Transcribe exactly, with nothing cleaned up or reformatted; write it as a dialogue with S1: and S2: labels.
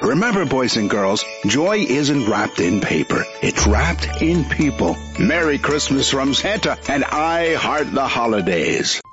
S1: Remember, boys and girls, joy isn't wrapped in paper. It's wrapped in people. Merry Christmas from Santa, and I heart the holidays.